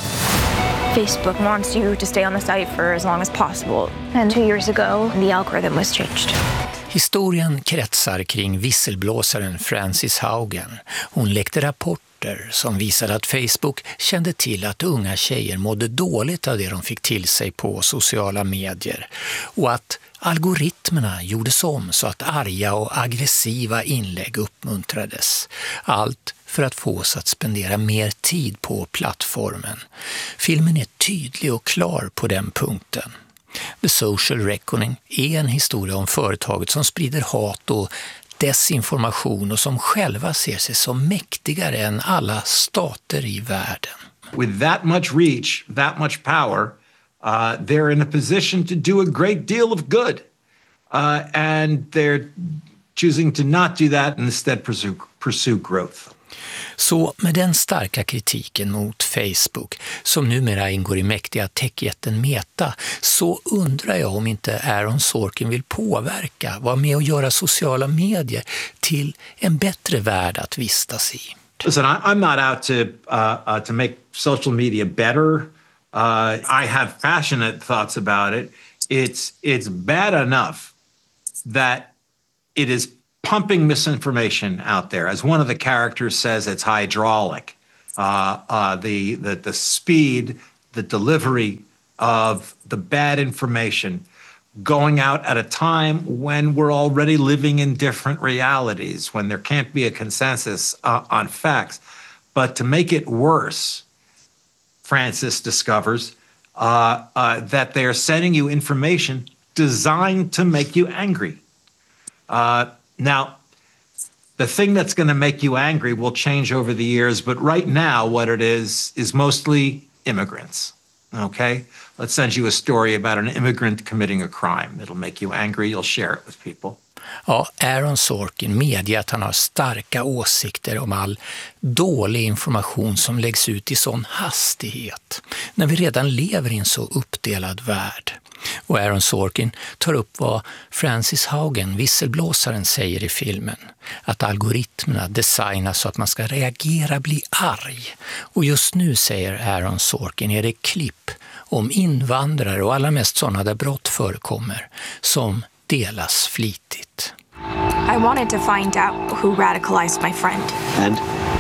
Speaker 10: Facebook wants you to stay on the site for as long as possible. And two years ago, the algorithm was changed.
Speaker 6: Historien kretsar kring visselblåsaren Frances Haugen. Hon läckte rapporter som visade att Facebook kände till att unga tjejer mådde dåligt av det de fick till sig på sociala medier. Och att algoritmerna gjordes om så att arga och aggressiva inlägg uppmuntrades. Allt för att få oss att spendera mer tid på plattformen. Filmen är tydlig och klar på den punkten. The Social Reckoning är en historia om företaget som sprider hat och desinformation och som själva ser sig som mäktigare än alla stater i världen.
Speaker 9: With that much reach, that much power, uh, they're in a position to do a great deal of good. Uh, and they're choosing to not do that and instead pursue pursue growth.
Speaker 6: Så med den starka kritiken mot Facebook, som numera ingår i mäktiga techjätten Meta, så undrar jag om inte Aaron Sorkin vill påverka, vara med och göra sociala medier till en bättre värld att vistas i.
Speaker 9: Listen, I, I'm not out to uh, uh, to make social media better. Uh, I have passionate thoughts about it. It's it's bad enough that it is pumping misinformation out there. As one of the characters says, it's hydraulic. Uh, uh, the, the, the speed, the delivery of the bad information going out at a time when we're already living in different realities, when there can't be a consensus uh, on facts. But to make it worse, Francis discovers uh, uh, that they're sending you information designed to make you angry. Uh, Now, the thing that's going to make you angry will change over the years, but right now what it is is mostly immigrants, okay? Let's send you a story about an immigrant committing a crime. It'll make you angry, you'll share it with people.
Speaker 6: Ja, Aaron Sorkin medger att han har starka åsikter om all dålig information som läggs ut i sån hastighet, när vi redan lever i en så uppdelad värld. Och Aaron Sorkin tar upp vad Frances Haugen, visselblåsaren, säger i filmen. Att algoritmerna designas så att man ska reagera, bli arg. Och just nu, säger Aaron Sorkin, är det klipp om invandrare och allra mest sådana där brott förekommer som delas flitigt.
Speaker 10: I wanted to find out who radicalized my friend.
Speaker 2: And?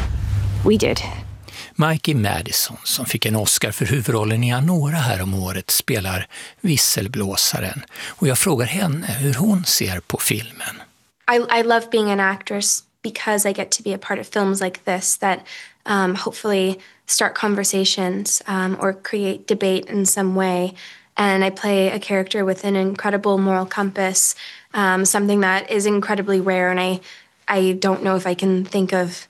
Speaker 10: We did.
Speaker 6: Mikey Madison, som fick en Oscar för huvudrollen i Anora här om året, spelar visselblåsaren. Och jag frågar henne hur hon ser på filmen.
Speaker 11: I, I love being an actress because I get to be a part of films like this that um, hopefully start conversations um, or create debate in some way. And I play a character with an incredible moral compass, um, something that is incredibly rare. And I, I don't know if I can think of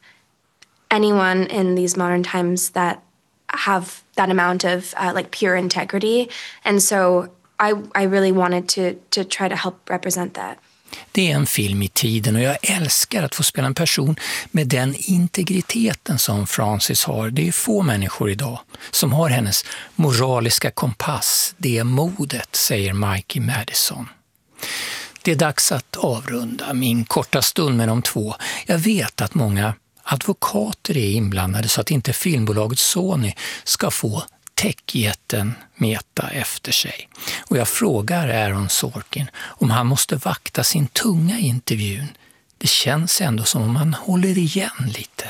Speaker 11: anyone in these modern times that have that amount of uh, like pure integrity. And so I, I really wanted to, to try to help represent that.
Speaker 6: Det är en film i tiden och jag älskar att få spela en person med den integriteten som Frances har. Det är få människor idag som har hennes moraliska kompass, det modet, säger Mikey Madison. Det är dags att avrunda min korta stund med de två. Jag vet att många advokater är inblandade så att inte filmbolaget Sony ska få techjätten Meta efter sig. Och jag frågar Aaron Sorkin om han måste vakta sin tunga i intervjun. Det känns ändå som om han håller igen lite.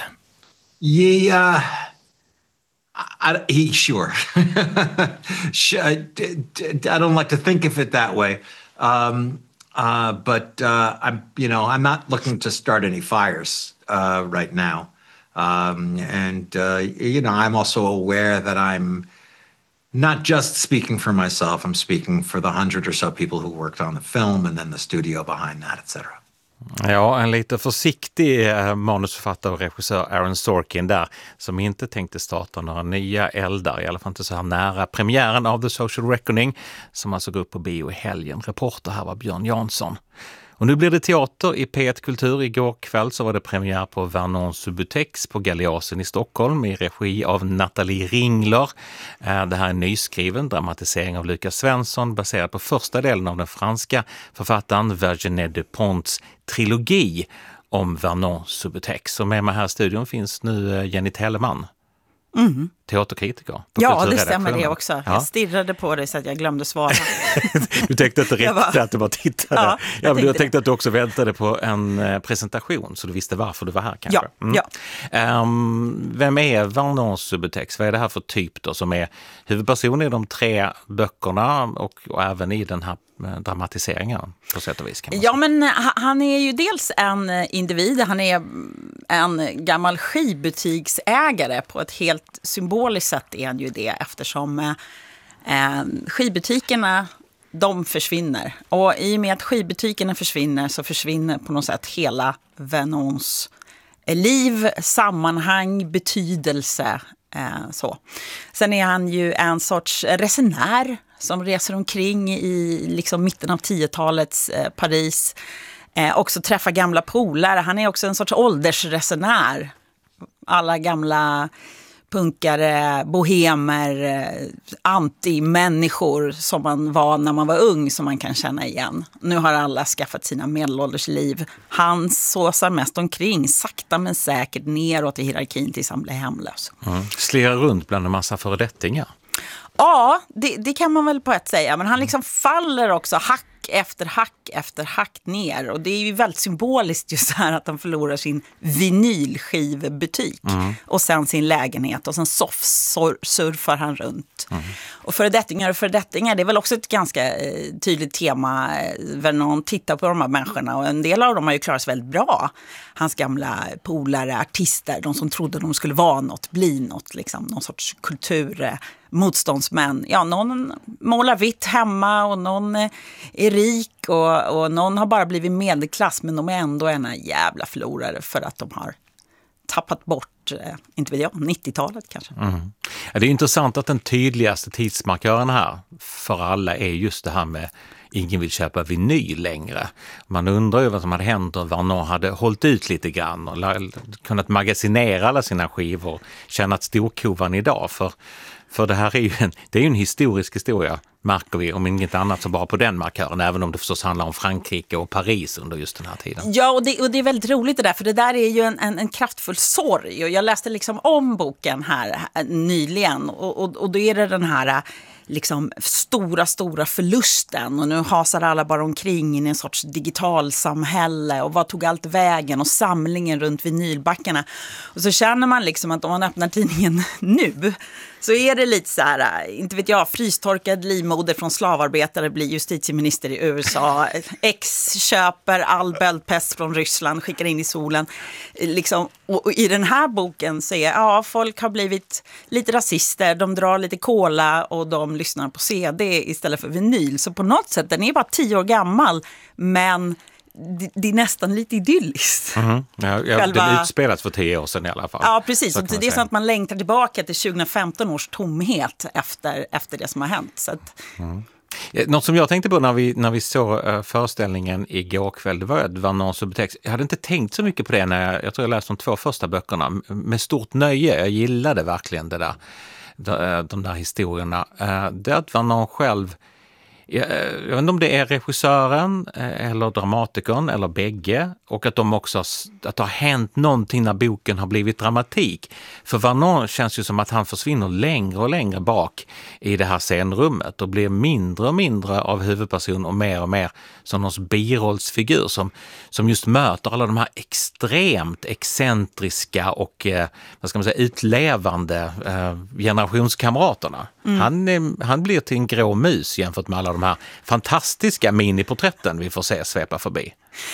Speaker 9: Yeah, I, he, sure. I don't like to think of it that way. Um, uh, but uh, I'm, you know, I'm not looking to start any fires uh, right now. Um, and, uh, you know, I'm also aware that I'm not just speaking for myself, I'm speaking for the hundred or so people who worked on the film and then the studio behind that, et cetera.
Speaker 4: Ja, en lite försiktig manusförfattare och regissör Aaron Sorkin där, som inte tänkte starta några nya eldar, i alla fall inte så här nära premiären av The Social Reckoning, som alltså går upp på bio i helgen. Reporter här var Björn Jansson. Och nu blir det teater i P ett Kultur. Igår kväll så var det premiär på Vernon Subutex på Galeasen i Stockholm i regi av Nathalie Ringler. Det här är en nyskriven dramatisering av Lukas Svensson baserad på första delen av den franska författaren Virginie Duponts trilogi om Vernon Subutex. Och med mig här i studion finns nu Jenny Telleman. Mm. Teaterkritiker.
Speaker 8: Ja, det stämmer det också. Ja. Jag stirrade på dig så att jag glömde svara.
Speaker 4: Du tänkte att det räckte bara... att du bara tittade. Ja, jag, ja, men du tänkte det. Att du också väntade på en presentation så du visste varför du var här kanske.
Speaker 8: Ja, mm. ja.
Speaker 4: Um, vem är Vernon Subutex? Vad är det här för typ då som är huvudperson i de tre böckerna och, och även i den här dramatiseringen på sätt och vis? Kan man
Speaker 8: ja,
Speaker 4: säga.
Speaker 8: men han är ju dels en individ. Han är en gammal skivbutiksägare på ett helt symboliskt sätt är han ju det eftersom eh, skivbutikerna de försvinner. Och i och med att skivbutikerna försvinner så försvinner på något sätt hela Vernons liv, sammanhang, betydelse. Eh, så. Sen är han ju en sorts resenär som reser omkring i liksom mitten av tiotalets eh, Paris. Eh, också träffa gamla polare. Han är också en sorts åldersresenär. Alla gamla punkare, bohemer, anti-människor som man var när man var ung som man kan känna igen. Nu har alla skaffat sina medelålders liv. Han såsar mest omkring, sakta men säkert neråt i hierarkin tills han blir hemlös.
Speaker 4: Mm. Slirar runt bland en massa föredettingar.
Speaker 8: Ja, det, det kan man väl på ett säga. Men han liksom faller också hack efter hack efter hack ner. Och det är ju väldigt symboliskt just här att han förlorar sin vinylskivbutik. Mm. Och sen sin lägenhet. Och sen soffsurfar han runt. Mm. Och föredettingar och föredettingar, det är väl också ett ganska eh, tydligt tema. När någon tittar på de här människorna. Och en del av dem har ju klarat sig väldigt bra. Hans gamla polare, artister. De som trodde de skulle vara något, bli något. Liksom, någon sorts kultur... Eh, motståndsmän. Ja, någon målar vitt hemma och någon är rik och, och någon har bara blivit medelklass, men de är ändå ena jävla förlorare för att de har tappat bort, eh, inte vet jag, nittiotalet kanske.
Speaker 4: Mm. Ja, det är intressant att den tydligaste tidsmarkören här för alla är just det här med ingen vill köpa vinyl längre. Man undrar ju vad som hade hänt och vad någon hade hållit ut lite grann och kunnat magasinera alla sina skivor och tjänat storkovan idag. För, för det här är ju en, det är ju en historisk historia, märker vi, om inget annat så bara på den markören, även om det förstås handlar om Frankrike och Paris under just den här tiden.
Speaker 8: Ja, och det, och det är väldigt roligt det där, för det där är ju en, en, en kraftfull sorg. Och jag läste liksom om boken här, här nyligen och, och, och då är det den här liksom stora, stora förlusten och nu hasar alla bara omkring i en sorts digitalsamhälle och vad tog allt vägen och samlingen runt vinylbackarna. Och så känner man liksom att om man öppnar tidningen nu så är det lite så här, inte vet jag, frystorkad livmoder från slavarbetare blir justitieminister i U S A. X köper all bältpest från Ryssland, skickar in i solen. Liksom, och, och i den här boken så är, ja, folk har blivit lite rasister, de drar lite cola och de lyssnar på C D istället för vinyl. Så på något sätt, den är bara tio år gammal, men det, det är nästan lite idylliskt.
Speaker 4: Mm-hmm. Ja, ja,
Speaker 8: Själva...
Speaker 4: Den utspelas för tio år sedan i alla fall.
Speaker 8: Ja, precis. Så det är så att man längtar tillbaka till tjugohundrafemton års tomhet efter, efter det som har hänt. Så att...
Speaker 4: mm. Något som jag tänkte på när vi, när vi såg uh, föreställningen igår kväll, det var att det var någon subtext. Jag hade inte tänkt så mycket på det när jag, jag tror jag läste de två första böckerna med stort nöje. Jag gillade verkligen det där, de, de där historierna. Uh, det var någon själv, jag, jag vet inte om det är regissören eller dramatikern eller bägge, och att de också att det har hänt någonting när boken har blivit dramatik. För Vernon känns ju som att han försvinner längre och längre bak i det här scenrummet och blir mindre och mindre av huvudperson och mer och mer som någon birollsfigur som, som just möter alla de här extremt excentriska och eh, vad ska man säga, utlevande eh, generationskamraterna. Mm. Han, eh, han blir till en grå mus jämfört med alla de här fantastiska miniporträtten vi får se svepa förbi.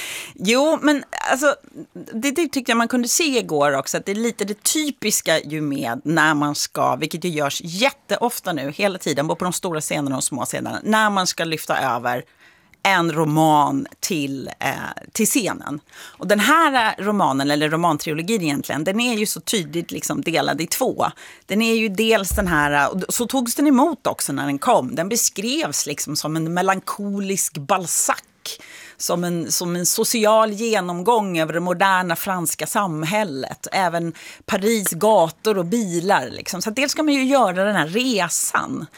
Speaker 8: Jo, men alltså, det, det tyckte jag man kunde se igår också, att det är lite det typiska ju med när man ska, vilket ju görs jätteofta nu hela tiden, både på de stora scenerna och små scenerna, när man ska lyfta över en roman till, eh, till scenen. Och den här romanen, eller romantrilogin egentligen, den är ju så tydligt liksom delad i två. Den är ju dels den här, och så togs den emot också när den kom. Den beskrevs liksom som en melankolisk Balzac, som en, som en social genomgång över det moderna franska samhället. Även Paris gator och bilar. Liksom. Så dels ska man ju göra den här resan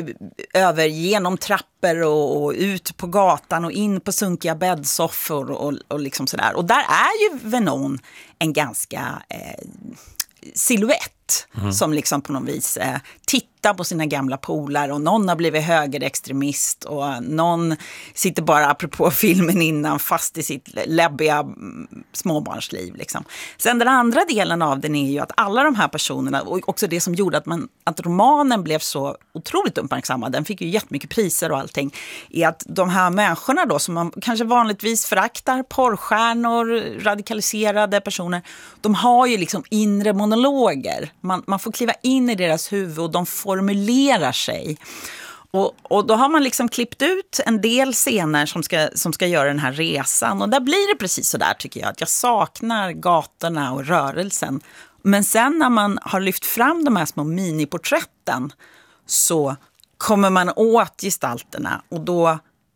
Speaker 8: över genom trappor och, och ut på gatan och in på sunkiga bäddsoffor och, och liksom sådär. Och där är ju Vernon en ganska eh, silhuett. Mm. Som liksom på något vis eh, tittar på sina gamla polar och någon har blivit högerextremist och någon sitter bara, apropå filmen innan, fast i sitt läbbiga småbarnsliv. Liksom. Sen den andra delen av den är ju att alla de här personerna, och också det som gjorde att, man, att romanen blev så otroligt uppmärksammad, den fick ju jättemycket priser och allting, är att de här människorna då som man kanske vanligtvis föraktar, porrstjärnor, radikaliserade personer, de har ju liksom inre monologer. Man, man får kliva in i deras huvud och de formulerar sig. Och, och då har man liksom klippt ut en del scener som ska, som ska göra den här resan. Och där blir det precis så där, tycker jag. Att jag saknar gatorna och rörelsen. Men sen när man har lyft fram de här små miniporträtten så kommer man åt gestalterna. Och då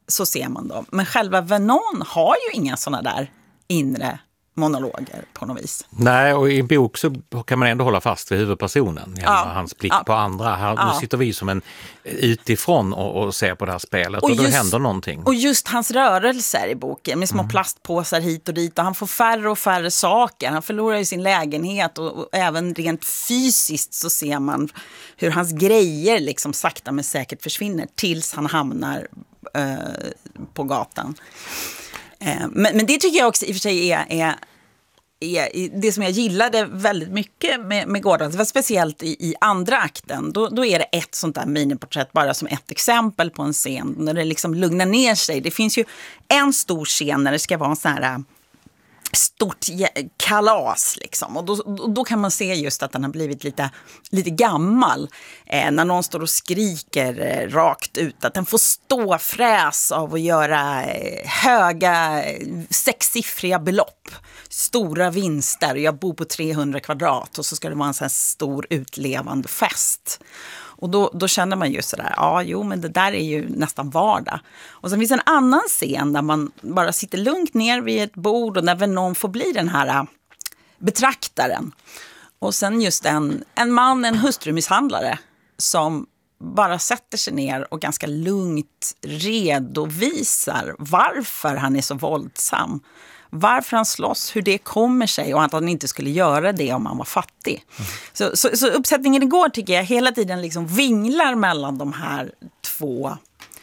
Speaker 8: så ser man dem. Men själva Vernon har ju inga såna där inre monologer på något vis.
Speaker 4: Nej, och i en bok så kan man ändå hålla fast vid huvudpersonen genom
Speaker 8: Ja.
Speaker 4: hans blick
Speaker 8: Ja.
Speaker 4: på andra. Här,
Speaker 8: Ja.
Speaker 4: Nu sitter vi som en utifrån och, och ser på det här spelet och,
Speaker 8: Och
Speaker 4: då
Speaker 8: just-
Speaker 4: händer någonting.
Speaker 8: Och just hans rörelser i boken med små
Speaker 4: Mm.
Speaker 8: plastpåsar hit och dit och han får färre och färre saker. Han förlorar ju sin lägenhet och, och även rent fysiskt så ser man hur hans grejer liksom sakta men säkert försvinner tills han hamnar eh, på gatan. Eh, men, men det tycker jag också i och för sig är, är, är det som jag gillade väldigt mycket med, med Gordon. Det var speciellt i, i andra akten. Då, då är det ett sånt där miniporträtt bara som ett exempel på en scen. När det liksom lugnar ner sig. Det finns ju en stor scen när det ska vara en sån här stort kalas liksom. Och då, då kan man se just att den har blivit lite, lite gammal. Eh, när någon står och skriker eh, rakt ut. Att den får stå fräs av att göra eh, höga sexsiffriga belopp. Stora vinster. Jag bor på trehundra kvadrat och så ska det vara en sån här stor utlevande fest. Och då, då känner man ju sådär, ja jo men det där är ju nästan vardag. Och sen finns en annan scen där man bara sitter lugnt ner vid ett bord och när någon får bli den här äh, betraktaren. Och sen just en, en man, en hustrumisshandlare som bara sätter sig ner och ganska lugnt redovisar varför han är så våldsam. Varför han slåss, hur det kommer sig och att han inte skulle göra det om han var fattig. Mm. Så, så, så uppsättningen igår tycker jag hela tiden liksom vinglar mellan de här två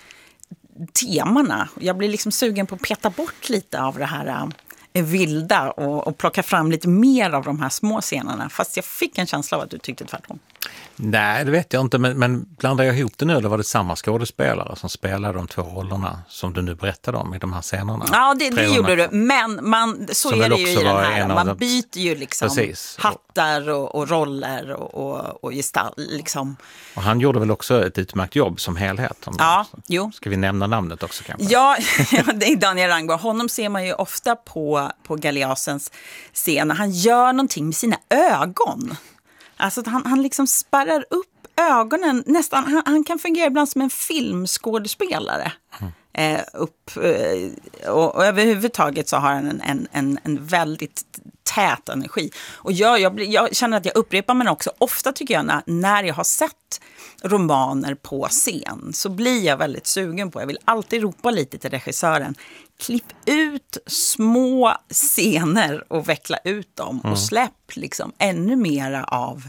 Speaker 8: temana. Jag blir liksom sugen på att peta bort lite av det här äh, vilda och, och plocka fram lite mer av de här små scenerna. Fast jag fick en känsla av att du tyckte tvärtom.
Speaker 4: Nej, det vet jag inte, men, men blandar jag ihop det nu, eller var det samma skådespelare som spelade de två rollerna som du nu berättade om i de här scenerna?
Speaker 8: Ja, det, det
Speaker 4: Tre
Speaker 8: gjorde du. Men man, så
Speaker 4: Som
Speaker 8: är det ju
Speaker 4: väl
Speaker 8: i
Speaker 4: också
Speaker 8: den
Speaker 4: var
Speaker 8: här.
Speaker 4: en av
Speaker 8: Man
Speaker 4: de-
Speaker 8: byter ju liksom
Speaker 4: Precis.
Speaker 8: hattar och, och roller och, och, och gestalt. Liksom.
Speaker 4: Och han gjorde väl också ett utmärkt jobb som helhet? Om
Speaker 8: Ja, jo.
Speaker 4: Ska vi nämna namnet också kanske?
Speaker 8: Ja, det är Daniel Rangborg. Honom ser man ju ofta på, på Galeasens scen. Han gör någonting med sina ögon. Alltså att han, han liksom spärrar upp ögonen. Nästan, han, han kan fungera ibland som en filmskådespelare. Mm. Eh, upp, eh, och, och överhuvudtaget så har han en, en, en, en väldigt tät energi. Och jag, jag, blir, jag känner att jag upprepar men också ofta tycker jag när, när jag har sett romaner på scen så blir jag väldigt sugen på. Jag vill alltid ropa lite till regissören. Klipp ut små scener och veckla ut dem
Speaker 4: Mm.
Speaker 8: och släpp liksom ännu mera av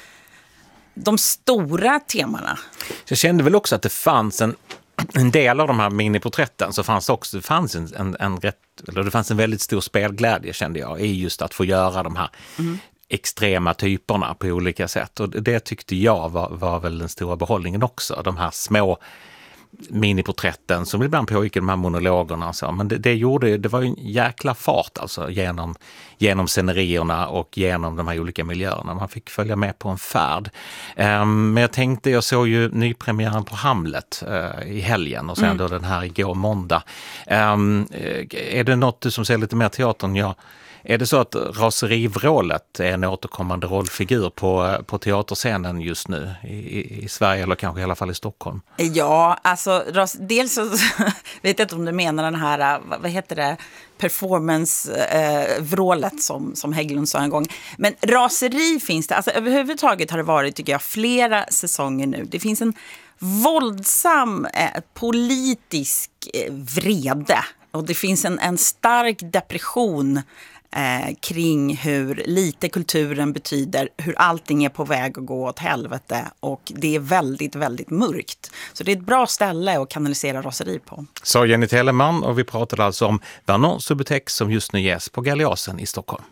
Speaker 8: de stora temana.
Speaker 4: Jag kände väl också att det fanns en, en del av de här miniporträtten så fanns också det fanns en, en, en rätt, eller det fanns en väldigt stor spelglädje kände jag i just att få göra de här mm. extrema typerna på olika sätt. Och det tyckte jag var, var väl den stora behållningen också. De här små miniporträtten som ibland pågick i de här monologerna och så. Men det, det gjorde det var ju en jäkla fart alltså genom, genom scenerierna och genom de här olika miljöerna. Man fick följa med på en färd. Um, men jag tänkte, jag såg ju nypremiären på Hamlet uh, i helgen och sen mm. då den här igår måndag. Um, är det något du som ser lite mer teater än jag? Är det så att Raserivrålet är en återkommande rollfigur på, på teaterscenen just nu i, i Sverige eller kanske i alla fall i Stockholm?
Speaker 8: Ja, alltså dels så vet jag inte om du menar den här, vad heter det, performance-vrålet eh, som, som Hägglund sa en gång. Men raseri finns det, alltså överhuvudtaget har det varit tycker jag flera säsonger nu. Det finns en våldsam eh, politisk eh, vrede och det finns en, en stark depression Eh, kring hur lite kulturen betyder, hur allting är på väg att gå åt helvete och det är väldigt, väldigt mörkt. Så det är ett bra ställe att kanalisera raseri på.
Speaker 4: Så Jenny Telemann och vi pratade alltså om Vernon Subutex som just nu ges på Galeasen i Stockholm.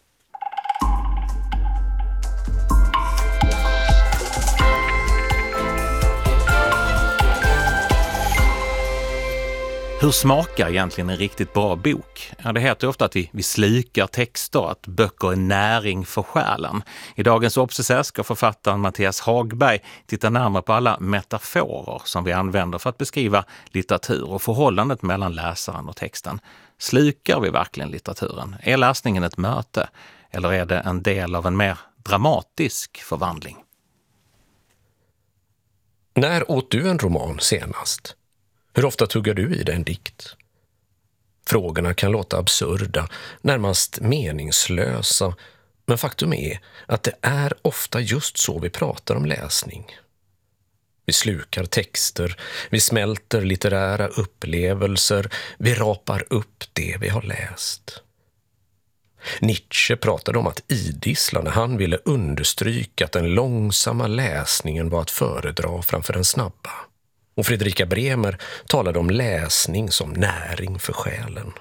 Speaker 4: Hur smakar egentligen en riktigt bra bok? Ja, det heter ofta att vi, vi slukar texter, att böcker är näring för själen. I dagens Obsessär ska författaren Mattias Hagberg titta närmare på alla metaforer som vi använder för att beskriva litteratur och förhållandet mellan läsaren och texten. Slukar vi verkligen litteraturen? Är läsningen ett möte eller är det en del av en mer dramatisk förvandling?
Speaker 12: När åt du en roman senast? Hur ofta tuggar du i dig en dikt? Frågorna kan låta absurda, närmast meningslösa, men faktum är att det är ofta just så vi pratar om läsning. Vi slukar texter, vi smälter litterära upplevelser, vi rapar upp det vi har läst. Nietzsche pratade om att idissla när han ville understryka att den långsamma läsningen var att föredra framför den snabba. Och Fredrika Bremer talade om läsning som näring för själen.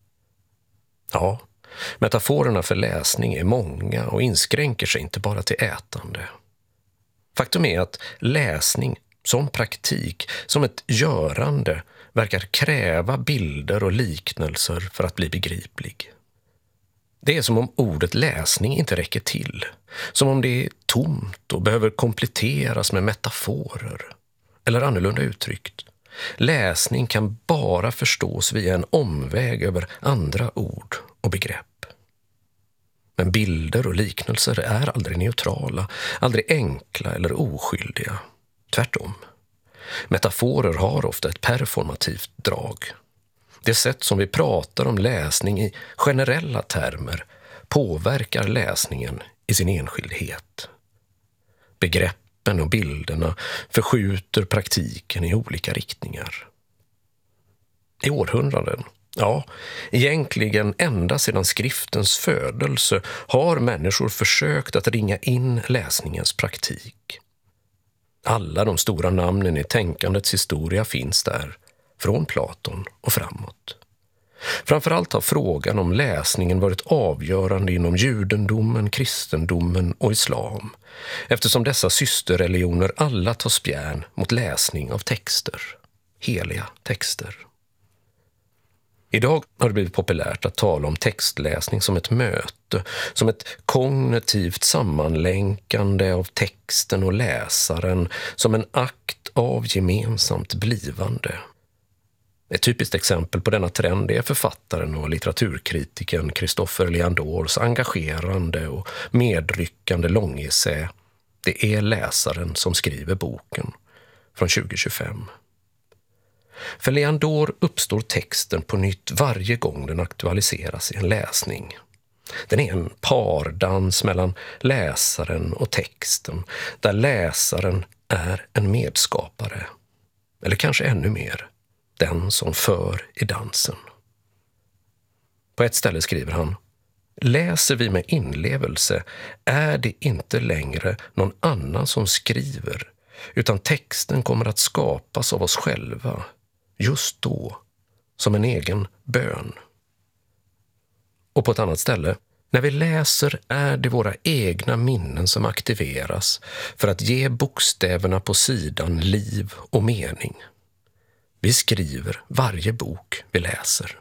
Speaker 12: Ja, metaforerna för läsning är många och inskränker sig inte bara till ätande. Faktum är att läsning som praktik, som ett görande, verkar kräva bilder och liknelser för att bli begriplig. Det är som om ordet läsning inte räcker till, som om det är tomt och behöver kompletteras med metaforer. Eller annorlunda uttryckt, läsning kan bara förstås via en omväg över andra ord och begrepp. Men bilder och liknelser är aldrig neutrala, aldrig enkla eller oskyldiga. Tvärtom. Metaforer har ofta ett performativt drag. Det sätt som vi pratar om läsning i generella termer påverkar läsningen i sin enskildhet. Begreppen och bilderna förskjuter praktiken i olika riktningar. I århundraden, ja, egentligen ända sedan skriftens födelse har människor försökt att ringa in läsningens praktik. Alla de stora namnen i tänkandets historia finns där, från Platon och framåt. Framförallt har frågan om läsningen varit avgörande inom judendomen, kristendomen och islam, eftersom dessa systerreligioner alla tar spjärn mot läsning av texter, heliga texter. Idag har det blivit populärt att tala om textläsning som ett möte, som ett kognitivt sammanlänkande av texten och läsaren, som en akt av gemensamt blivande. Ett typiskt exempel på denna trend är författaren och litteraturkritiken Christopher Leandors engagerande och medryckande långessä Det är läsaren som skriver boken från tjugo tjugofem. För Leandor uppstår texten på nytt varje gång den aktualiseras i en läsning. Den är en pardans mellan läsaren och texten, där läsaren är en medskapare. Eller kanske ännu mer, den som för i dansen. På ett ställe skriver han: läser vi med inlevelse är det inte längre någon annan som skriver, utan texten kommer att skapas av oss själva, just då, som en egen bön. Och på ett annat ställe: när vi läser är det våra egna minnen som aktiveras för att ge bokstäverna på sidan liv och mening. Vi skriver varje bok vi läser.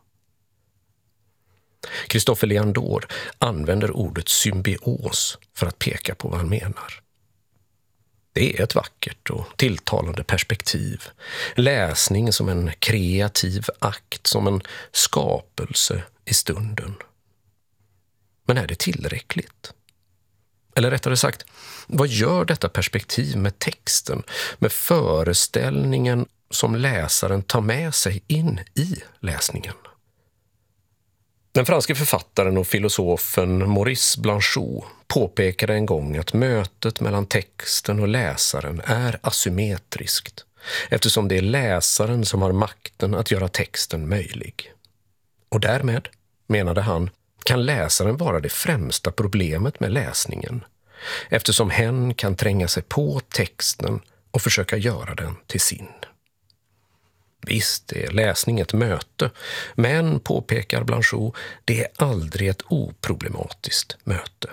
Speaker 12: Christopher Leandor använder ordet symbios för att peka på vad han menar. Det är ett vackert och tilltalande perspektiv. Läsning som en kreativ akt, som en skapelse i stunden. Men är det tillräckligt? Eller rättare sagt, vad gör detta perspektiv med texten, med föreställningen som läsaren tar med sig in i läsningen? Den franske författaren och filosofen Maurice Blanchot påpekade en gång att mötet mellan texten och läsaren är asymmetriskt, eftersom det är läsaren som har makten att göra texten möjlig. Och därmed, menade han, kan läsaren vara det främsta problemet med läsningen, eftersom hen kan tränga sig på texten och försöka göra den till sin. Visst är läsning ett möte, men, påpekar Blanchot, det är aldrig ett oproblematiskt möte.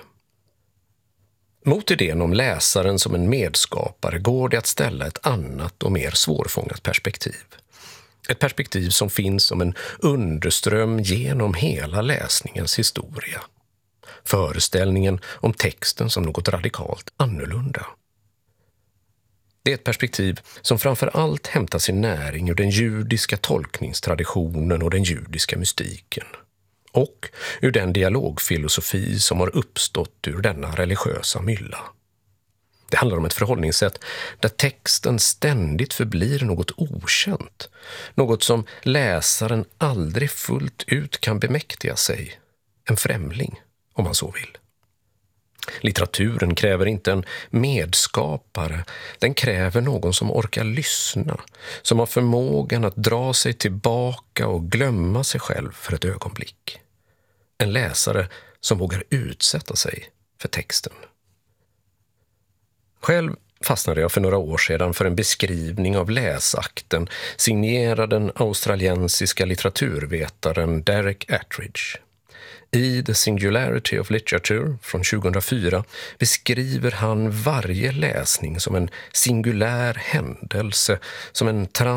Speaker 12: Mot idén om läsaren som en medskapare går det att ställa ett annat och mer svårfångat perspektiv. Ett perspektiv som finns som en underström genom hela läsningens historia. Föreställningen om texten som något radikalt annorlunda. Det är ett perspektiv som framför allt hämtar sin näring ur den judiska tolkningstraditionen och den judiska mystiken. Och ur den dialogfilosofi som har uppstått ur denna religiösa mylla. Det handlar om ett förhållningssätt där texten ständigt förblir något okänt. Något som läsaren aldrig fullt ut kan bemäktiga sig. En främling, om man så vill. Litteraturen kräver inte en medskapare. Den kräver någon som orkar lyssna. Som har förmågan att dra sig tillbaka och glömma sig själv för ett ögonblick. En läsare som vågar utsätta sig för texten. Själv fastnade jag för några år sedan för en beskrivning av läsakten signerad den australiensiska litteraturvetaren Derek Attridge. I The Singularity of Literature från tjugohundrafyra beskriver han varje läsning som en singulär händelse, som en trans